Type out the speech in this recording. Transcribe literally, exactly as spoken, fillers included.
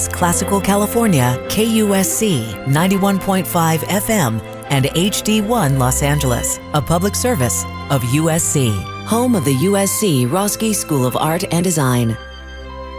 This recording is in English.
Classical California, K U S C ninety-one point five F M, and H D one Los Angeles, a public service of U S C, home of the U S C Roski School of Art and Design.